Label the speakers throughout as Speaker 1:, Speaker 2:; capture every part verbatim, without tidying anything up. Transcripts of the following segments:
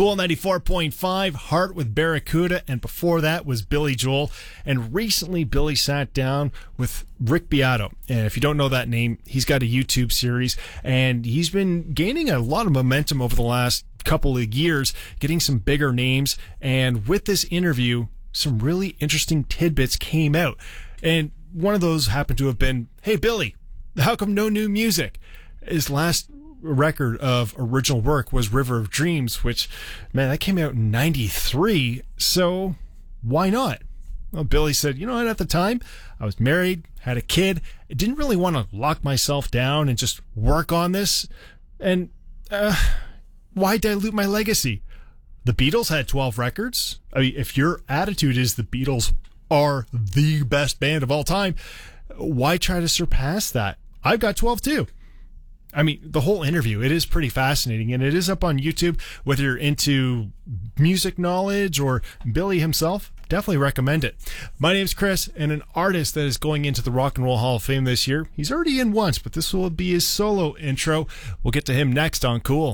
Speaker 1: Cool ninety-four point five, Heart with Barracuda, and before that was Billy Joel. And recently, Billy sat down with Rick Beato. And if you don't know that name, he's got a YouTube series, and he's been gaining a lot of momentum over the last couple of years, getting some bigger names. And with this interview, some really interesting tidbits came out. And one of those happened to have been, hey, Billy, how come no new music? His last record of original work was River of Dreams, which, man, that came out in ninety-three. So why not? Well, Billy said, you know what, at the time, I was married, had a kid. I didn't really want to lock myself down and just work on this. And uh, why dilute my legacy? The Beatles had twelve records. I mean, if your attitude is the Beatles are the best band of all time, why try to surpass that? I've got twelve too. I mean, the whole interview, it is pretty fascinating, and it is up on YouTube. Whether you're into music knowledge or Billy himself, definitely recommend it. My name's Chris, and an artist that is going into the Rock and Roll Hall of Fame this year. He's already in once, but this will be his solo intro. We'll get to him next on Cool.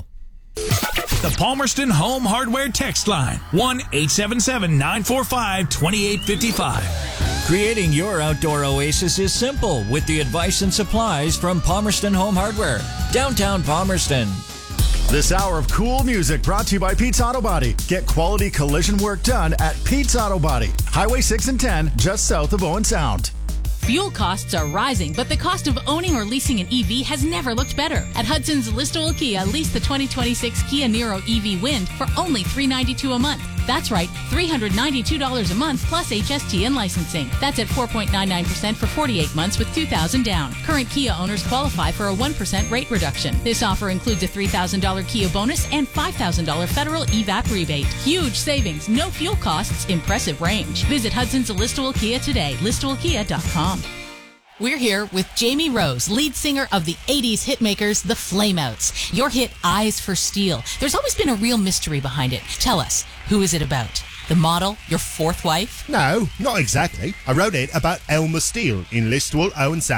Speaker 2: The Palmerston Home Hardware text line, one eight seven seven, nine four five, two eight five five.
Speaker 3: Creating your outdoor oasis is simple with the advice and supplies from Palmerston Home Hardware, downtown Palmerston.
Speaker 4: This hour of cool music brought to you by Pete's Auto Body. Get quality collision work done at Pete's Auto Body, Highway six and ten, just south of Owen Sound.
Speaker 5: Fuel costs are rising, but the cost of owning or leasing an E V has never looked better. At Hudson's Listowel Kia, lease the twenty twenty-six Kia Niro E V Wind for only three hundred ninety-two dollars a month. That's right, three hundred ninety-two dollars a month plus H S T and licensing. That's at four point nine nine percent for forty-eight months with two thousand dollars down. Current Kia owners qualify for a one percent rate reduction. This offer includes a three thousand dollars Kia bonus and five thousand dollars federal E V A P rebate. Huge savings, no fuel costs, impressive range. Visit Hudson's Listowel Kia today, listowel kia dot com. We're here with Jamie Rose, lead singer of the eighties hitmakers, the Flameouts. Your hit, Eyes for Steel. There's always been a real mystery behind it. Tell us, who is it about? The model? Your fourth wife?
Speaker 6: No, not exactly. I wrote it about Elmer Steele in Listowel, Owen Sound.